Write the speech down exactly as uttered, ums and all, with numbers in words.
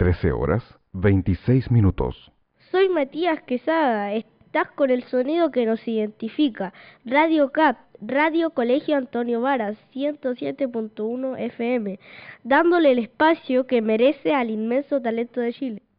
trece horas, veintiséis minutos. Soy Matías Quesada, estás con el sonido que nos identifica. Radio C A P, Radio Colegio Antonio Varas, ciento siete punto uno F M, dándole el espacio que merece al inmenso talento de Chile.